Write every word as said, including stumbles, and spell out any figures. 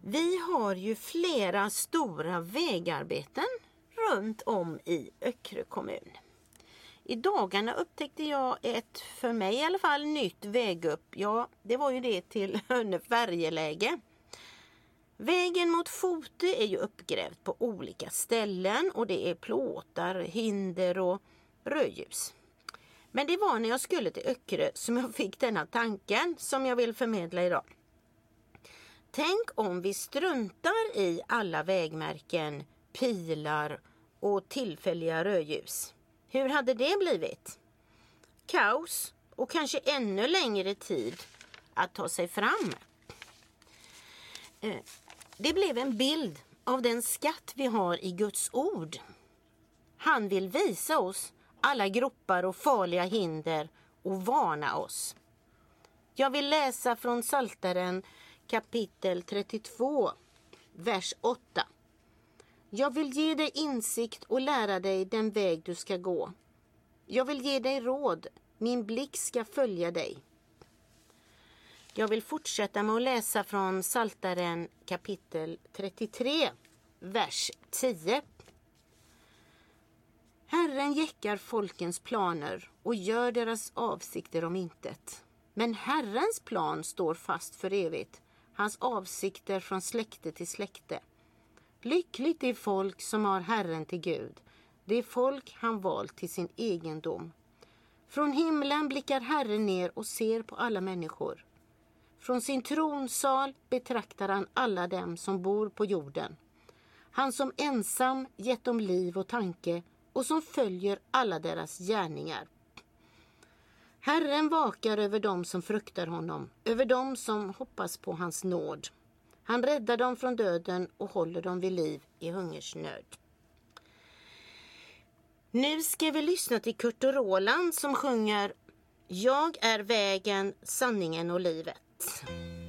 Vi har ju flera stora vägarbeten runt om i Öckerö kommun. I dagarna upptäckte jag ett, för mig i alla fall, nytt vägupp. Ja, det var ju det till Hönne färjeläge. Vägen mot Fotö är ju uppgrävd på olika ställen och det är plåtar, hinder och rödljus. Men det var när jag skulle till Öckerö som jag fick denna tanken som jag vill förmedla idag. Tänk om vi struntar i alla vägmärken, pilar och tillfälliga rödljus. Hur hade det blivit? Kaos och kanske ännu längre tid att ta sig fram. Det blev en bild av den skatt vi har i Guds ord. Han vill visa oss alla gropar och farliga hinder och varna oss. Jag vill läsa från Psaltaren kapitel trettiotvå, vers åtta. Jag vill ge dig insikt och lära dig den väg du ska gå. Jag vill ge dig råd, min blick ska följa dig. Jag vill fortsätta med att läsa från Psaltaren kapitel trettiotre, vers tio. Herren jäckar folkens planer och gör deras avsikter om intet. Men Herrens plan står fast för evigt, hans avsikter från släkte till släkte. Lyckligt är folk som har Herren till Gud. Det är folk han valt till sin egendom. Från himlen blickar Herren ner och ser på alla människor. Från sin tronsal betraktar han alla dem som bor på jorden. Han som ensam gett dem liv och tanke och som följer alla deras gärningar. Herren vakar över dem som fruktar honom, över dem som hoppas på hans nåd. Han räddar dem från döden och håller dem vid liv i hungersnöd. Nu ska vi lyssna till Kurt och Roland som sjunger Jag är vägen, sanningen och livet.